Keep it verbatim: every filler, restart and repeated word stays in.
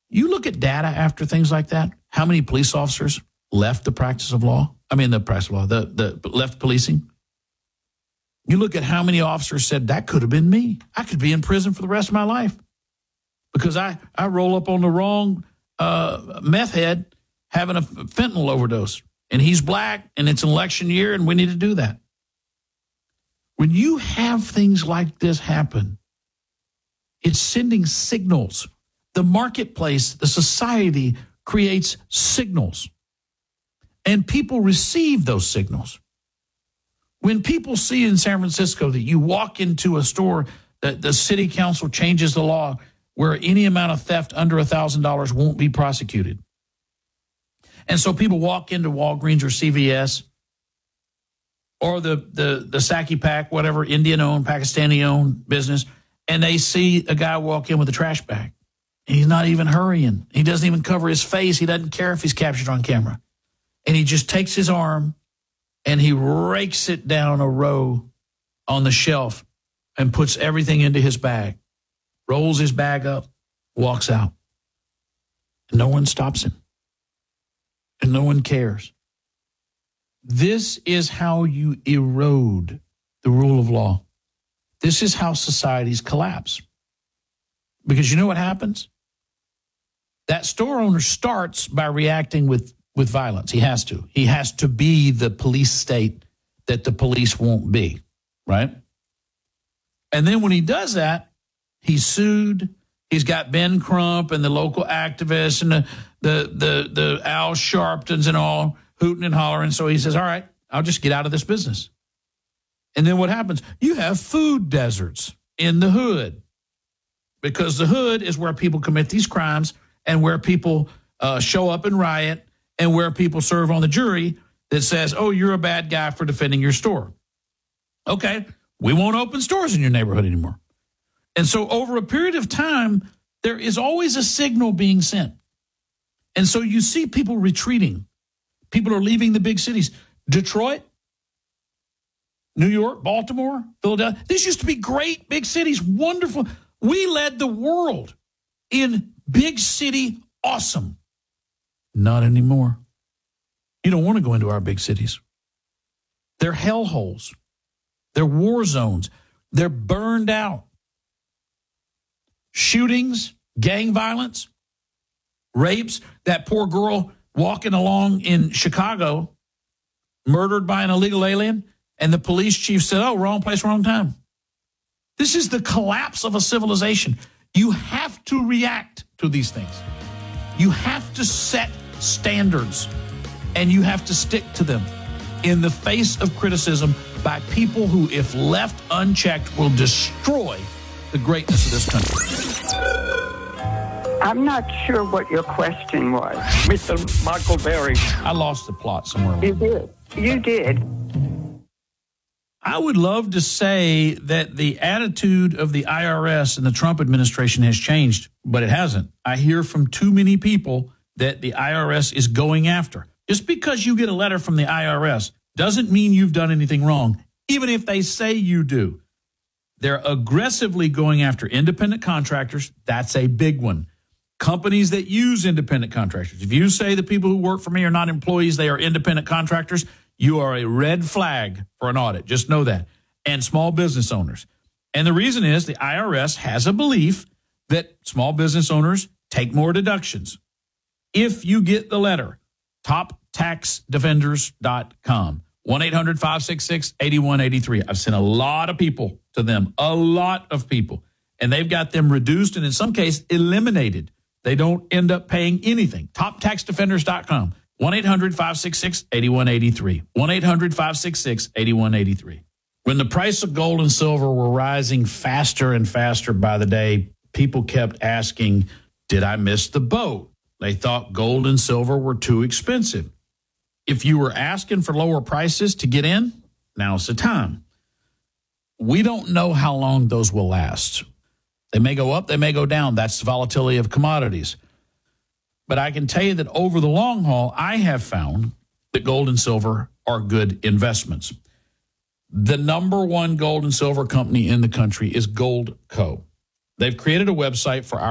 You look at data after things like that, how many police officers left the practice of law? I mean, the practice of law, the, the left policing. You look at how many officers said, that could have been me. I could be in prison for the rest of my life because I, I roll up on the wrong uh, meth head having a fentanyl overdose. And he's black, and it's an election year, and we need to do that. When you have things like this happen, it's sending signals. The marketplace, the society creates signals, and people receive those signals. When people see in San Francisco that you walk into a store, that the city council changes the law where any amount of theft under one thousand dollars won't be prosecuted. And so people walk into Walgreens or C V S or the, the, the Saki Pack, whatever, Indian-owned, Pakistani-owned business, and they see a guy walk in with a trash bag. And he's not even hurrying. He doesn't even cover his face. He doesn't care if he's captured on camera. And he just takes his arm and he rakes it down a row on the shelf and puts everything into his bag, rolls his bag up, walks out. And no one stops him. And no one cares. This is how you erode the rule of law. This is how societies collapse. Because you know what happens? That store owner starts by reacting with, with violence. He has to. He has to be the police state that the police won't be, right? And then when he does that, he's sued. He's got Ben Crump and the local activists and the, the, the, the Al Sharptons and all hooting and hollering. So he says, all right, I'll just get out of this business. And then what happens? You have food deserts in the hood because the hood is where people commit these crimes and where people uh, show up and riot and where people serve on the jury that says, oh, you're a bad guy for defending your store. Okay, we won't open stores in your neighborhood anymore. And so over a period of time, there is always a signal being sent. And so you see people retreating. People are leaving the big cities. Detroit, New York, Baltimore, Philadelphia. These used to be great big cities, wonderful. We led the world in big city awesome. Not anymore. You don't want to go into our big cities. They're hellholes. They're war zones. They're burned out. Shootings, gang violence, rapes. That poor girl walking along in Chicago, murdered by an illegal alien, and the police chief said, oh, wrong place, wrong time. This is the collapse of a civilization. You have to react to these things. You have to set standards, and you have to stick to them in the face of criticism by people who, if left unchecked, will destroy the greatness of this country. I'm not sure what your question was. Mister Michael Berry. I lost the plot somewhere. You did. You did. I would love to say that the attitude of the I R S and the Trump administration has changed, but it hasn't. I hear from too many people that the I R S is going after. Just because you get a letter from the I R S doesn't mean you've done anything wrong, even if they say you do. They're aggressively going after independent contractors. That's a big one. Companies that use independent contractors. If you say the people who work for me are not employees, they are independent contractors, you are a red flag for an audit. Just know that. And small business owners. And the reason is the I R S has a belief that small business owners take more deductions. If you get the letter, top tax defenders dot com, one eight hundred five six six eight one eight three. I've sent a lot of people to them, a lot of people, and they've got them reduced and in some cases eliminated. They don't end up paying anything. top tax defenders dot com, one eight hundred five six six eight one eight three, one eight hundred five six six eight one eight three. When the price of gold and silver were rising faster and faster by the day, people kept asking, did I miss the boat? They thought gold and silver were too expensive. If you were asking for lower prices to get in, now's the time. We don't know how long those will last. They may go up, they may go down. That's the volatility of commodities. But I can tell you that over the long haul, I have found that gold and silver are good investments. The number one gold and silver company in the country is Goldco. They've created a website for our